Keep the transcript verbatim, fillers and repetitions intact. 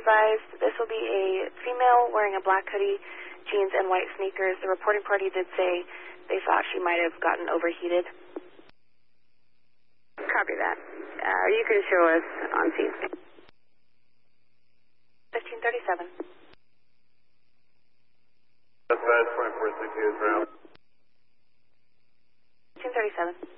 advised this will be a female wearing a black hoodie, jeans, and white sneakers. The reporting party did say they thought she might have gotten overheated. Copy that. Uh, you can show us on scene. fifteen thirty-seven. That's twenty-four sixty is round. fifteen thirty-seven.